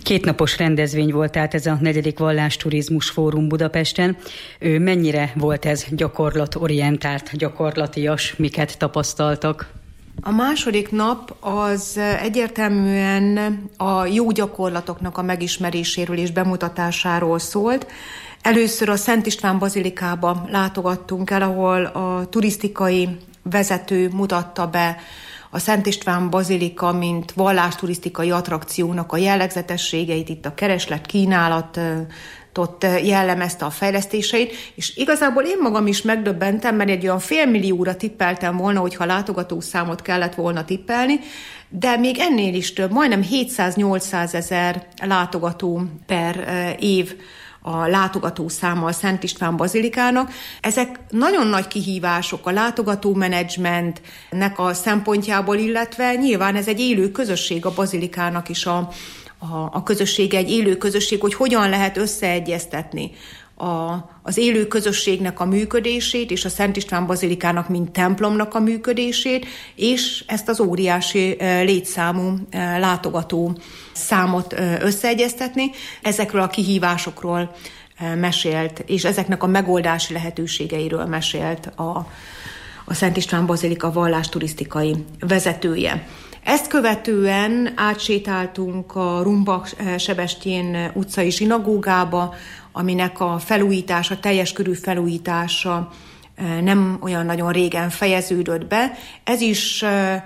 Kétnapos rendezvény volt tehát ez a 4. Vallásturizmus Fórum Budapesten. Mennyire volt ez gyakorlatorientált, gyakorlatias, miket tapasztaltak? A második nap az egyértelműen a jó gyakorlatoknak a megismeréséről és bemutatásáról szólt. Először a Szent István bazilikába látogattunk el, ahol a turisztikai vezető mutatta be a Szent István bazilika, mint vallásturisztikai attrakciónak a jellegzetességeit, itt a kereslet, kínálatot jellemezte a fejlesztéseit, és igazából én magam is megdöbbentem, mert egy olyan 500 000-ra tippeltem volna, hogyha látogatószámot kellett volna tippelni, de még ennél is több, majdnem 700-800 ezer látogató per év a látogatószáma a Szent István bazilikának. Ezek nagyon nagy kihívások a látogatómenedzsmentnek a szempontjából, illetve nyilván ez egy élő közösség a bazilikának is a közössége, egy élő közösség, hogy hogyan lehet összeegyeztetni az élő közösségnek a működését, és a Szent István bazilikának, mint templomnak a működését, és ezt az óriási létszámú látogató számot összeegyeztetni. Ezekről a kihívásokról mesélt, és ezeknek a megoldási lehetőségeiről mesélt a Szent István bazilika vallásturisztikai vezetője. Ezt követően átsétáltunk a Rumbach-Sebestyén utcai zsinagógába, aminek a felújítása, teljes körű felújítása nem olyan nagyon régen fejeződött be. Ez is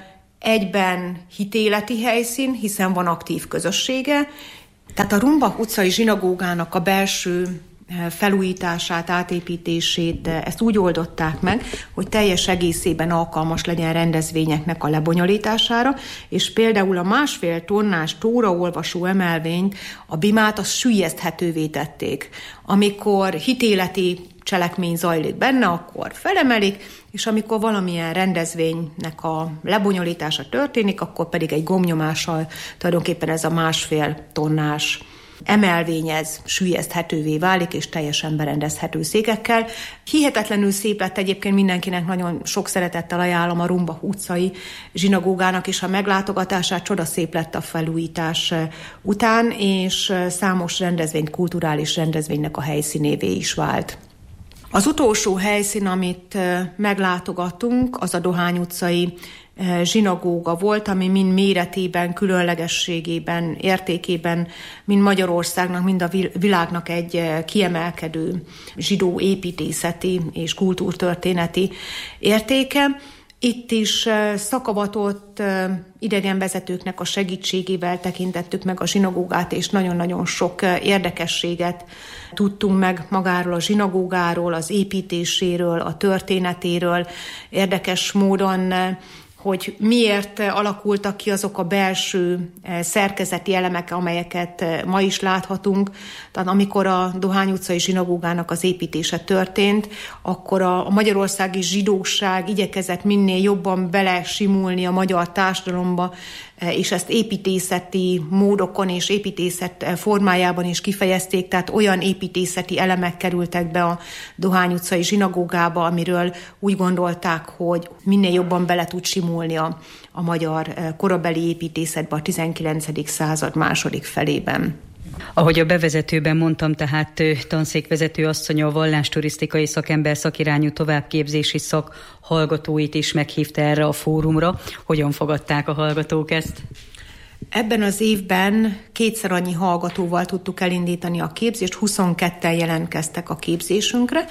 egyben hitéleti helyszín, hiszen van aktív közössége. Tehát a Rumbach utcai zsinagógának a belső felújítását, átépítését, ezt úgy oldották meg, hogy teljes egészében alkalmas legyen rendezvényeknek a lebonyolítására, és például a 1,5 tonnás tóraolvasó emelvényt, a bimát, azt süllyeszthetővé tették. Amikor hitéleti cselekmény zajlik benne, akkor felemelik, és amikor valamilyen rendezvénynek a lebonyolítása történik, akkor pedig egy gombnyomással tulajdonképpen ez a 1,5 tonnás emelvény ez süllyeszthetővé válik, és teljesen berendezhető székekkel. Hihetetlenül szép lett, egyébként mindenkinek nagyon sok szeretettel ajánlom a Rumbach utcai zsinagógának is a meglátogatását, csodaszép lett a felújítás után, és számos rendezvény, kulturális rendezvénynek a helyszínévé is vált. Az utolsó helyszín, amit meglátogattunk, az a Dohány utcai zsinagóga volt, ami mind méretében, különlegességében, értékében, mind Magyarországnak, mind a világnak egy kiemelkedő zsidó építészeti és kultúrtörténeti értéke. Itt is szakavatott idegenvezetőknek a segítségével tekintettük meg a zsinagógát, és nagyon-nagyon sok érdekességet tudtunk meg magáról a zsinagógáról, az építéséről, a történetéről. Érdekes módon, hogy miért alakultak ki azok a belső szerkezeti elemek, amelyeket ma is láthatunk. Tehát amikor a Dohány utcai zsinagógának az építése történt, akkor a magyarországi zsidóság igyekezett minél jobban belesimulni a magyar társadalomba, és ezt építészeti módokon és építészet formájában is kifejezték, tehát olyan építészeti elemek kerültek be a Dohány utcai zsinagógába, amiről úgy gondolták, hogy minél jobban bele tud simulni a magyar korabeli építészetbe a 19. század második felében. Ahogy a bevezetőben mondtam, tehát tanszékvezető asszony a vallásturisztikai szakember szakirányú továbbképzési szak hallgatóit is meghívta erre a fórumra. Hogyan fogadták a hallgatók ezt? Ebben az évben 2-szer annyi hallgatóval tudtuk elindítani a képzést, 22-en jelentkeztek a képzésünkre,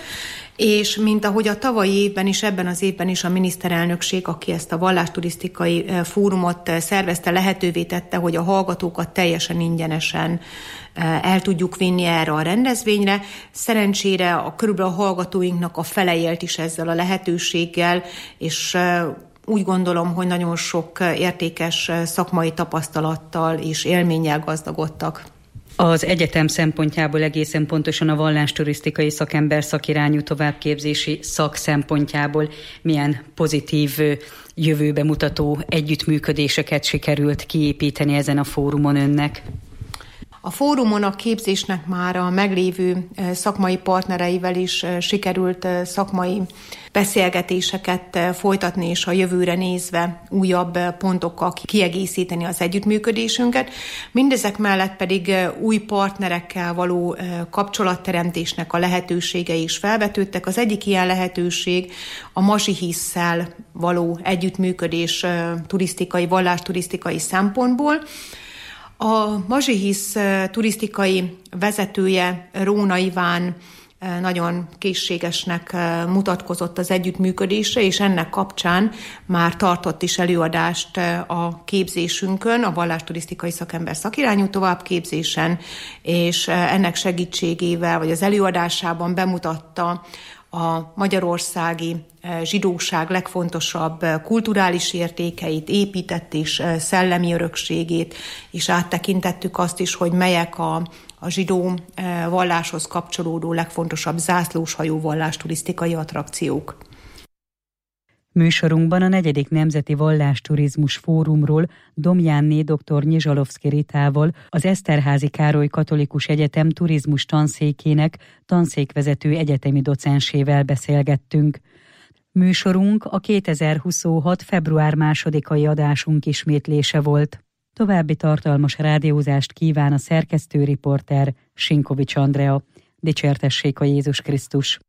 és mint ahogy a tavalyi évben is, ebben az évben is a miniszterelnökség, aki ezt a vallásturisztikai fórumot szervezte, lehetővé tette, hogy a hallgatókat teljesen ingyenesen el tudjuk vinni erre a rendezvényre. Szerencsére körülbelül a hallgatóinknak a fele élt is ezzel a lehetőséggel, és úgy gondolom, hogy nagyon sok értékes szakmai tapasztalattal és élménnyel gazdagodtak. Az egyetem szempontjából egészen pontosan a vallásturisztikai szakember szakirányú továbbképzési szak szempontjából milyen pozitív jövőbe mutató együttműködéseket sikerült kiépíteni ezen a fórumon önnek? A fórumon a képzésnek már a meglévő szakmai partnereivel is sikerült szakmai beszélgetéseket folytatni, és a jövőre nézve újabb pontokkal kiegészíteni az együttműködésünket. Mindezek mellett pedig új partnerekkel való kapcsolatteremtésnek a lehetőségei is felvetődtek. Az egyik ilyen lehetőség a Mazsihisszel való együttműködés vallásturisztikai szempontból. A Mazsihisz turisztikai vezetője, Róna Iván nagyon készségesnek mutatkozott az együttműködésre, és ennek kapcsán már tartott is előadást a képzésünkön, a vallásturisztikai szakember szakirányú továbbképzésen, és ennek segítségével, vagy az előadásában bemutatta a magyarországi zsidóság legfontosabb kulturális értékeit, épített és szellemi örökségét, és áttekintettük azt is, hogy melyek a zsidó valláshoz kapcsolódó legfontosabb zászlóshajó vallásturisztikai attrakciók. Műsorunkban a 4. Nemzeti Vallásturizmus Fórumról Domjánné dr. Nyizsalovszky Ritával, az Eszterházy Károly Katolikus Egyetem turizmus tanszékének tanszékvezető egyetemi docensével beszélgettünk. Műsorunk a 2026. február 2-ai adásunk ismétlése volt. További tartalmas rádiózást kíván a szerkesztő riporter Sinkovics Andrea. Dicsértessék a Jézus Krisztus!